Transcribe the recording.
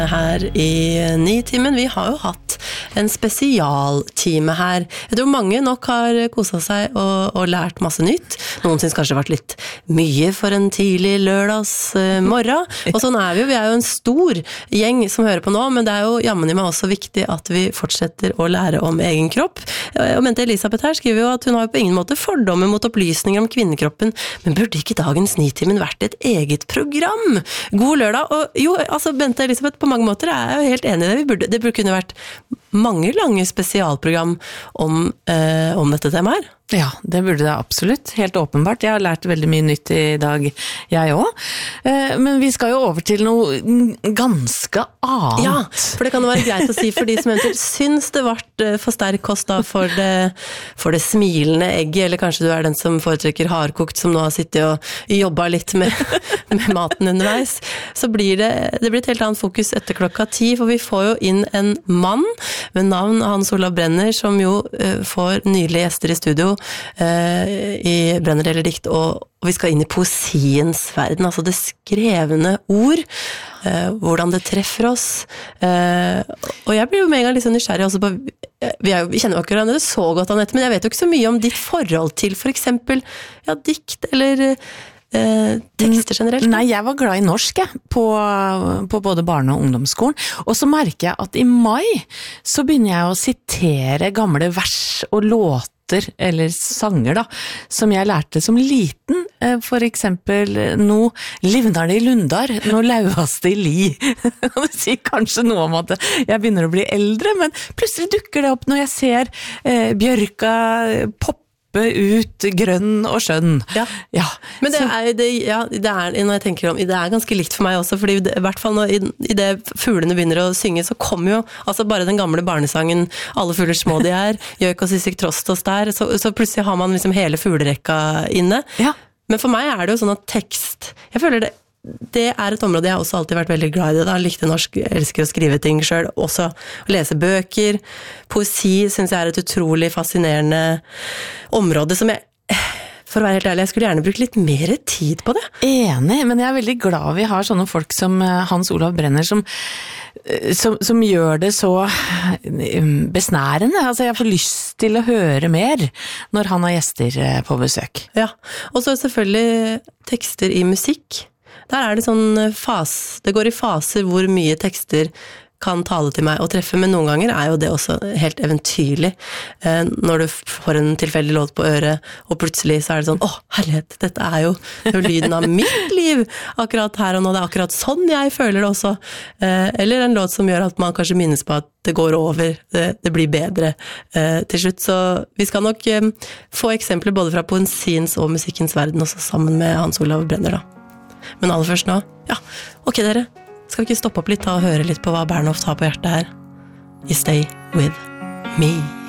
Her i Nitimen. Vi har jo hatt en spesialtime her. Jeg tror mange nok har koset seg og lært masse nytt. Noen synes kanskje det har vært litt mye for en tidlig lørdags morgen. Og sånn vi jo. Vi jo en stor gjeng som hører på nå, men det jo jammen i meg også viktig at vi fortsetter å lære om egen kropp. Og Bente Elisabeth her skriver jo at hun har på ingen måte fordommer mot opplysninger om kvinnekroppen, men burde ikke dagens Nitimen vært et eget program? God lørdag. Og jo, altså Bente Elisabeth, på mange måter jeg jo helt enig i det. Det burde kunne vært mange lange spesialprogram om dette temaet her. Ja, det burde det absolutt. Helt åpenbart. Jeg har lært veldig mye nytt i dag, jeg også. Men vi skal jo over til noe ganske annet. Ja, for det kan jo være greit å si for de som eventuelt syns det ble for sterk kost da for det smilende egget, eller kanskje du den som foretrekker hardkokt, som nå har sittet og jobbet litt med maten underveis, så blir det blir et helt annet fokus etter 10:00, for vi får jo inn en mann med navn Hans Olav Brenner, som jo får nydelige gjester i studio i Brenner eller dikt, og vi skal inn i poesiens verden, altså det skrevne ord, hvordan det treffer oss, og jeg blir jo med en gang litt sånn nysgjerrig også på, vi kjenner jo ikke hverandre så godt, Annette, men jeg vet jo ikke så mye om ditt forhold til for eksempel, ja, dikt eller tekster generelt. Nei, jeg var glad i norsk på både barne- og ungdomsskolen, og så merker jeg at i mai så begynner jeg å sitere gamle vers og låter eller sanger da, som jeg lærte som liten, for eksempel nå livnar det i lundar, nå lauas det i li. Det sier kanskje noe om at jeg begynner å bli eldre, men plutselig dukker det opp når jeg ser bjørka poppe ut grønn og skjønn. Ja. Men det når jeg tenker om, det ganske likt for meg også, fordi i hvert fall når, i det fuglene begynner å synge, så kommer jo, altså bare den gamle barnesangen, alle fugler små de gjøk og sissik trostos der, så plutselig har man liksom hele fuglerekka inne. Ja. Men for meg det jo sånn at tekst, jeg føler det et område jeg også alltid vært veldig glad i det. Jeg likte norsk, jeg elsker å skrive ting selv, også å lese bøker. Poesi synes jeg et utrolig fascinerende område som jeg, for å være helt ærlig, jeg skulle gjerne brukt litt mer tid på det. Enig, men jeg veldig glad vi har sånne folk som Hans Olav Brenner som gjør det så besnærende. Altså jeg får lyst til å høre mer når han har gjester på besøk. Ja, og så selvfølgelig tekster i musikk. Der det sånn det går i faser hvor mye tekster kan tale til meg og treffe, men noen ganger jo det også helt eventyrlig. Når du får en tilfeldig låt på øret, og plutselig så det sånn, herlighet, dette jo lyden av mitt liv, akkurat her og nå, det akkurat sånn jeg føler det også. Eller en låt som gjør at man kanskje minnes på at det går over, det blir bedre til slutt. Så vi skal nok få eksempler både fra poesiens og musikkens verden, også sammen med Hans Olav Brenner da. Men aller først nå, ok dere, skal vi ikke stoppe opp litt og høre litt på hva Bernhoft har på hjertet her? You stay with me.